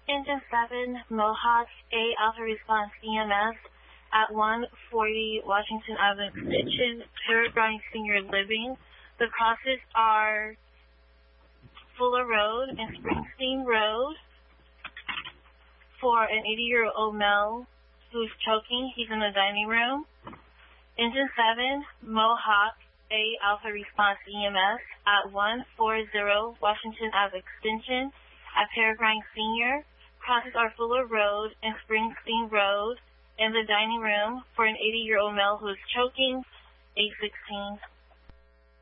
Engine 7, Mohawk, A Alpha Response EMS at 140 Washington Avenue Extension, Peregrine Senior Living. The crosses are Fuller Road and Springsteen Road for an 80-year-old male who's choking. He's in the dining room. Engine 7, Mohawk, A Alpha Response EMS at 140 Washington Avenue Extension at Peregrine Senior. Crosses are Fuller Road and Springsteen Road in the dining room for an 80-year-old male who is choking, 816.